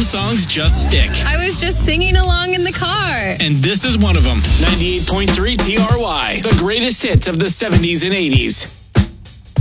Some songs just stick. I was just singing along in the car. And this is one of them. 98.3 TRY, the greatest hits of the 70s and 80s.